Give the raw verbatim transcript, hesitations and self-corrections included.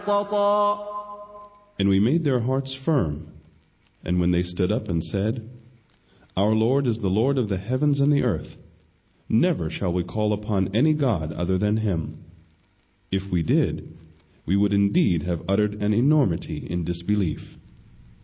And we made their hearts firm. And when they stood up and said, Our Lord is the Lord of the heavens and the earth. Never shall we call upon any god other than him. If we did, we would indeed have uttered an enormity in disbelief.